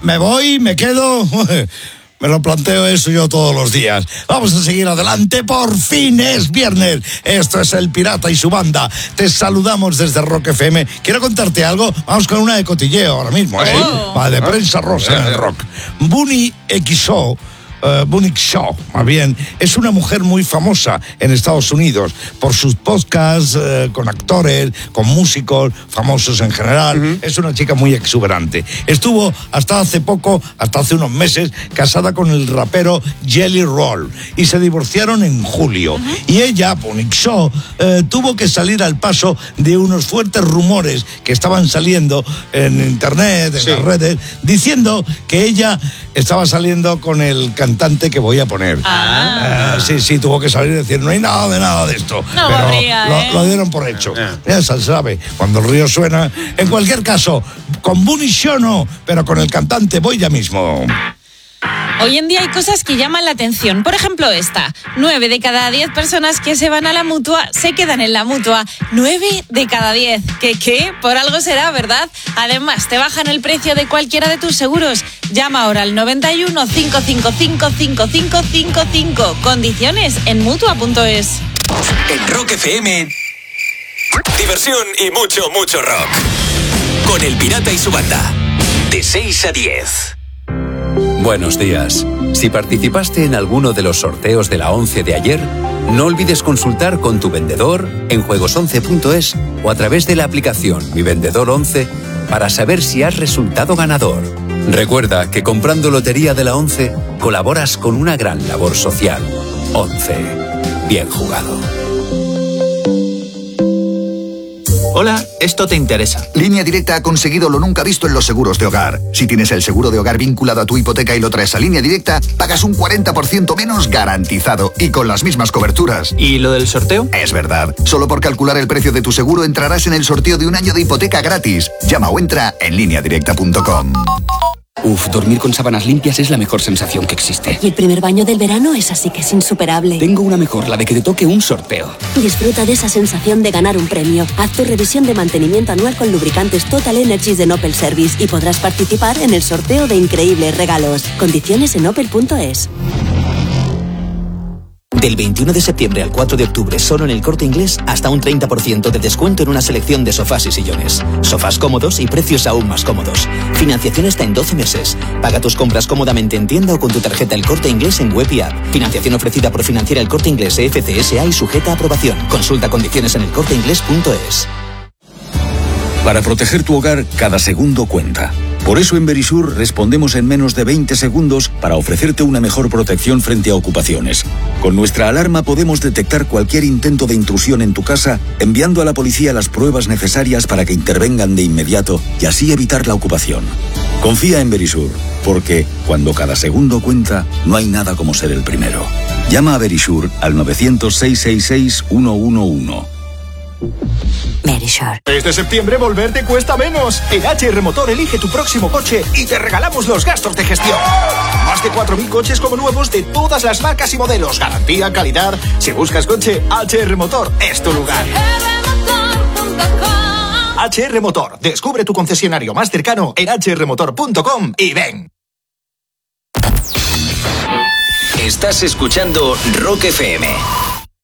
me voy, me quedo. Me lo planteo eso yo todos los días. Vamos a seguir adelante, por fin es viernes. Esto es El Pirata y su banda. Te saludamos desde Rock FM. Quiero contarte algo. Vamos con una de cotilleo ahora mismo, Va de prensa rosa en el rock. Bunny Shaw, más bien, es una mujer muy famosa en Estados Unidos por sus podcasts con actores, con músicos famosos en general. Es una chica muy exuberante. Estuvo hasta hace unos meses, casada con el rapero Jelly Roll y se divorciaron en julio. Y ella, Bunny Shaw, tuvo que salir al paso de unos fuertes rumores que estaban saliendo en internet, en las redes, diciendo que ella estaba saliendo con el cantante que voy a poner. Sí, tuvo que salir y decir, no hay nada de esto. No, pero lo dieron por hecho. Ya se sabe, cuando el río suena. En cualquier caso, con Bunny Shaw no, pero con el cantante voy ya mismo. Hoy en día hay cosas que llaman la atención. Por ejemplo, esta. 9 de cada 10 personas que se van a la Mutua se quedan en la Mutua. 9 de cada 10. ¿Qué? Por algo será, ¿verdad? Además, te bajan el precio de cualquiera de tus seguros. Llama ahora al 91 555 5555. Condiciones en Mutua.es. En Rock FM, diversión y mucho rock. Con El Pirata y su banda. De 6 a 10. Buenos días. Si participaste en alguno de los sorteos de la 11 de ayer, no olvides consultar con tu vendedor en juegos11.es o a través de la aplicación Mi Vendedor 11 para saber si has resultado ganador. Recuerda que comprando Lotería de la 11 colaboras con una gran labor social. 11. Bien jugado. Hola, esto te interesa. Línea Directa ha conseguido lo nunca visto en los seguros de hogar. Si tienes el seguro de hogar vinculado a tu hipoteca y lo traes a Línea Directa, pagas un 40% menos garantizado y con las mismas coberturas. ¿Y lo del sorteo? Es verdad. Solo por calcular el precio de tu seguro entrarás en el sorteo de un año de hipoteca gratis. Llama o entra en lineadirecta.com. Dormir con sábanas limpias es la mejor sensación que existe. Y el primer baño del verano es así que es insuperable. Tengo una mejor, la de que te toque un sorteo. Disfruta de esa sensación de ganar un premio. Haz tu revisión de mantenimiento anual con lubricantes Total Energies de Opel Service y podrás participar en el sorteo de increíbles regalos. Condiciones en opel.es. Del 21 de septiembre al 4 de octubre, solo en El Corte Inglés, hasta un 30% de descuento en una selección de sofás y sillones. Sofás cómodos y precios aún más cómodos. Financiación hasta en 12 meses. Paga tus compras cómodamente en tienda o con tu tarjeta El Corte Inglés en web y app. Financiación ofrecida por Financiera El Corte Inglés FCSA y sujeta a aprobación. Consulta condiciones en elcorteinglés.es. Para proteger tu hogar, cada segundo cuenta. Por eso en Verisur respondemos en menos de 20 segundos para ofrecerte una mejor protección frente a ocupaciones. Con nuestra alarma podemos detectar cualquier intento de intrusión en tu casa, enviando a la policía las pruebas necesarias para que intervengan de inmediato y así evitar la ocupación. Confía en Verisur, porque cuando cada segundo cuenta, no hay nada como ser el primero. Llama a Verisur al 900-666-111. Verisur. Este septiembre volver te cuesta menos. En HR Motor elige tu próximo coche y te regalamos los gastos de gestión. Más de 4.000 coches como nuevos de todas las marcas y modelos. Garantía, calidad. Si buscas coche, HR Motor es tu lugar. HR Motor. Descubre tu concesionario más cercano en hrmotor.com y ven. Estás escuchando Rock FM.